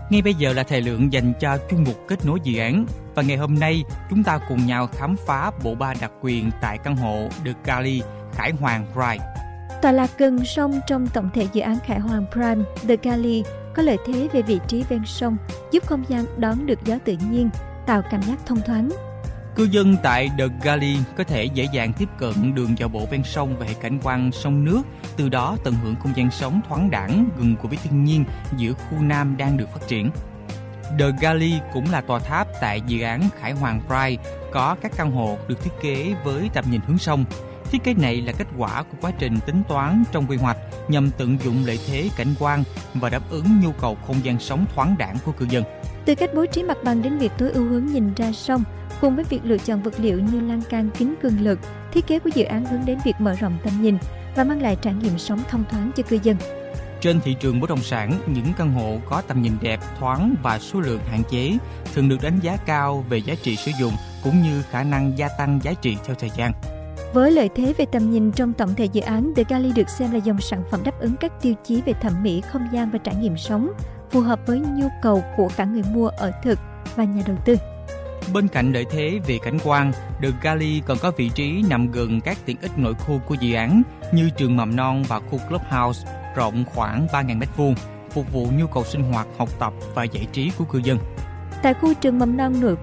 Ngay bây giờ là thời lượng dành cho chuyên mục kết nối dự án. Và ngày hôm nay, chúng ta cùng nhau khám phá bộ ba đặc quyền tại căn hộ The Galley, Khải Hoàng Prime. Tọa lạc gần sông trong tổng thể dự án Khải Hoàng Prime, The Galley có lợi thế về vị trí ven sông, giúp không gian đón được gió tự nhiên, tạo cảm giác thông thoáng. Cư dân tại The Galley có thể dễ dàng tiếp cận đường dạo bộ ven sông và hệ cảnh quan sông nước, từ đó tận hưởng không gian sống thoáng đãng, gần gũi với thiên nhiên giữa khu Nam đang được phát triển. The Galley cũng là tòa tháp tại dự án Khải Hoàng Prime, có các căn hộ được thiết kế với tầm nhìn hướng sông. Thiết kế này là kết quả của quá trình tính toán trong quy hoạch nhằm tận dụng lợi thế cảnh quan và đáp ứng nhu cầu không gian sống thoáng đãng của cư dân. Từ cách bố trí mặt bằng đến việc tối ưu hướng nhìn ra sông, cùng với việc lựa chọn vật liệu như lan can kính cường lực, thiết kế của dự án hướng đến việc mở rộng tầm nhìn và mang lại trải nghiệm sống thông thoáng cho cư dân. Trên thị trường bất động sản, những căn hộ có tầm nhìn đẹp, thoáng và số lượng hạn chế thường được đánh giá cao về giá trị sử dụng cũng như khả năng gia tăng giá trị theo thời gian. Với lợi thế về tầm nhìn trong tổng thể dự án, The Galley được xem là dòng sản phẩm đáp ứng các tiêu chí về thẩm mỹ, không gian và trải nghiệm sống, phù hợp với nhu cầu của cả người mua ở thực và nhà đầu tư. Bên cạnh lợi thế về cảnh quan, The Galley còn có vị trí nằm gần các tiện ích nội khu của dự án như trường mầm non và khu clubhouse rộng khoảng 3.000 m2, phục vụ nhu cầu sinh hoạt, học tập và giải trí của cư dân. Tại khu trường mầm non nội